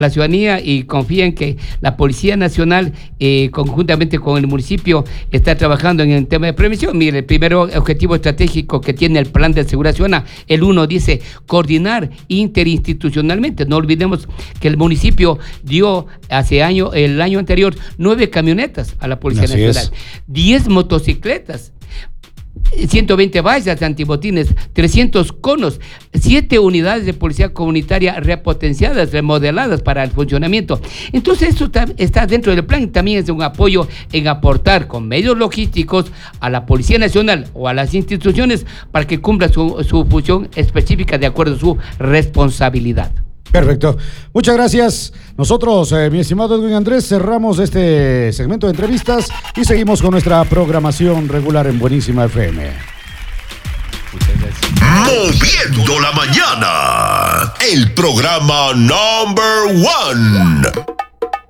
la ciudadanía y confía en que la Policía Nacional, conjuntamente con el municipio, está trabajando en el tema de prevención. Mire, el primer objetivo estratégico que tiene el Plan de Seguridad Ciudadana, el 1 dice coordinar interinstitucionalmente. No olvidemos que el municipio dio el año anterior 9 camionetas a la Policía Nacional, 10 motocicletas, 120 vallas antibotines, 300 conos, 7 unidades de policía comunitaria repotenciadas, remodeladas para el funcionamiento. Entonces eso está dentro del plan. También es un apoyo en aportar con medios logísticos a la Policía Nacional o a las instituciones para que cumpla su función específica de acuerdo a su responsabilidad. Perfecto. Muchas gracias. Nosotros, mi estimado Edwin Andrés, cerramos este segmento de entrevistas y seguimos con nuestra programación regular en Buenísima FM. Moviendo la mañana, el programa number 1.